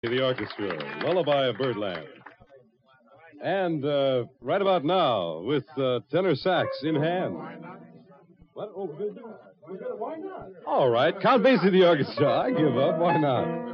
The orchestra, Lullaby of Birdland. And right about now, with tenor sax in hand. What? Oh, good. Why not? All right, Count Basie, the orchestra. I give up. Why not?